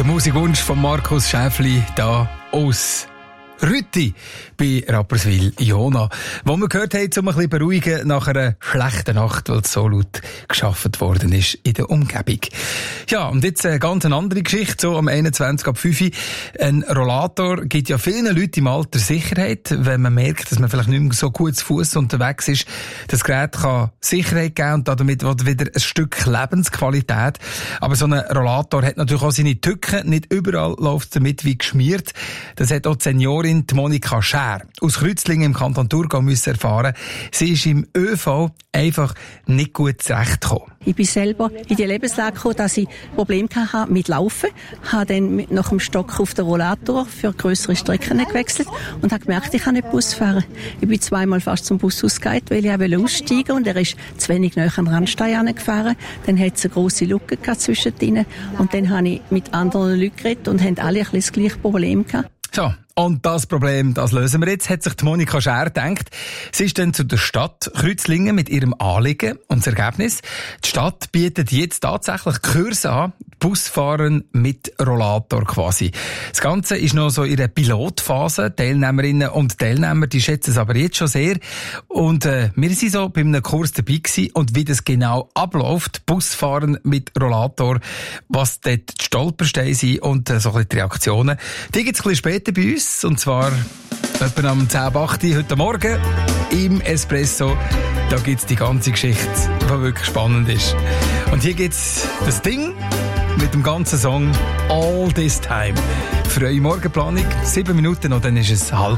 Der Musikwunsch von Markus Schäfli da aus Rütti bei Rapperswil-Jona, wo wir gehört haben, um ein bisschen beruhigen nach einer schlechten Nacht, weil es so laut geschaffen worden ist in der Umgebung. Ja, und jetzt eine ganz andere Geschichte, so am 21 ab 5 Uhr. Ein Rollator gibt ja vielen Leuten im Alter Sicherheit, wenn man merkt, dass man vielleicht nicht mehr so gut zu Fuss unterwegs ist. Das Gerät kann Sicherheit geben und damit wieder ein Stück Lebensqualität. Aber so ein Rollator hat natürlich auch seine Tücken. Nicht überall läuft es damit wie geschmiert. Das hat auch die Seniorin die Monika Schär aus Kreuzlingen im Kanton Thurgau müssen erfahren. Sie ist im ÖV einfach nicht gut zurechtgekommen. Ich bin selber in die Lebenslage gekommen, dass ich Probleme hatte mit Laufen. Habe dann nach dem Stock auf den Rollator für grössere Strecken gewechselt und habe gemerkt, ich kann nicht Bus fahren. Ich bin zweimal fast zum Bus ausgegangen, weil ich aussteigen wollte und er ist zu wenig nahe an den Randstein angefahren. Dann hat es eine grosse Lücke zwischen ihnen und dann habe ich mit anderen Leuten geredet und haben alle ein bisschen das gleiche Problem gehabt. So, und das Problem, das lösen wir jetzt, hat sich die Monika Schär gedacht. Sie ist dann zu der Stadt Kreuzlingen mit ihrem Anliegen und das Ergebnis: Die Stadt bietet jetzt tatsächlich Kurse an, Busfahren mit Rollator quasi. Das Ganze ist noch so in der Pilotphase. Teilnehmerinnen und Teilnehmer, die schätzen es aber jetzt schon sehr. Und wir sind so bei einem Kurs dabei gewesen und wie das genau abläuft, Busfahren mit Rollator, was dort die Stolpersteine sind und so ein bisschen die Reaktionen, die gibt es ein bisschen später bei uns. Und zwar etwa am 10:08 Uhr heute Morgen im Espresso. Da gibt es die ganze Geschichte, die wirklich spannend ist. Und hier gibt es das Ding mit dem ganzen Song All This Time. Für eure Morgenplanung 7 Minuten und dann ist es 6:30.